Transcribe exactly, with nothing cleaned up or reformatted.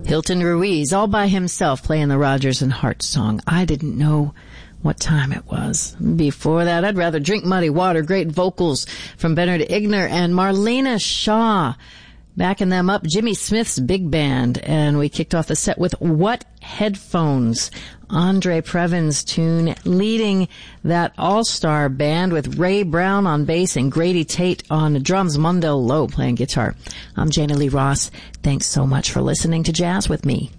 Hilton Ruiz, all by himself, playing the Rodgers and Hart song. I didn't know what time it was. Before that, I'd rather drink muddy water. Great vocals from Bernard Igner and Marlena Shaw. Backing them up, Jimmy Smith's big band. And we kicked off the set with What Headphones? Andre Previn's tune, leading that all-star band with Ray Brown on bass and Grady Tate on drums, Mundell Lowe playing guitar. I'm Jana Lee Ross. Thanks so much for listening to Jazz with Me.